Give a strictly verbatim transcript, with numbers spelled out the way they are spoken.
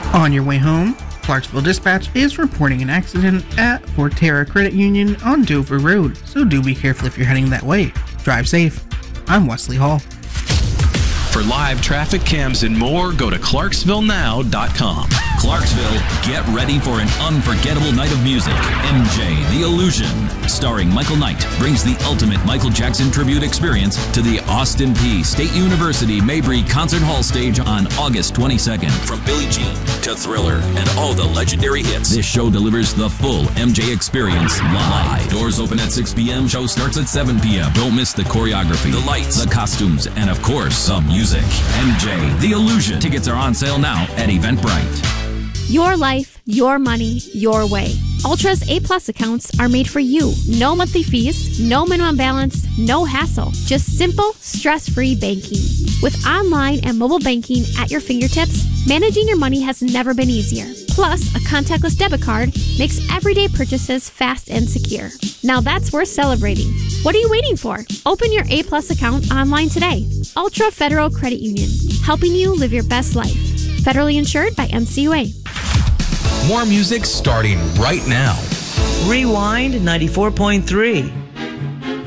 On your way home, Clarksville Dispatch is reporting an accident at Forterra Credit Union on Dover Road, so do be careful if you're heading that way. Drive safe. I'm Wesley Hall. For live traffic cams and more, go to clarksville now dot com. Clarksville, get ready for an unforgettable night of music. M J, The Illusion, starring Michael Knight, brings the ultimate Michael Jackson tribute experience to the Austin Peay State University Mabry Concert Hall stage on August twenty-second. From Billie Jean to Thriller and all the legendary hits, this show delivers the full M J experience live. Doors open at six p.m., show starts at seven p.m. Don't miss the choreography, the lights, the costumes, and of course, some music. M J, The Illusion. Tickets are on sale now at Eventbrite. Your life, your money, your way. Ultra's A-plus accounts are made for you. No monthly fees, no minimum balance, no hassle. Just simple, stress-free banking. With online and mobile banking at your fingertips, managing your money has never been easier. Plus, a contactless debit card makes everyday purchases fast and secure. Now that's worth celebrating. What are you waiting for? Open your A-plus account online today. Ultra Federal Credit Union, helping you live your best life. Federally insured by N C U A. More music starting right now. Rewind ninety-four point three.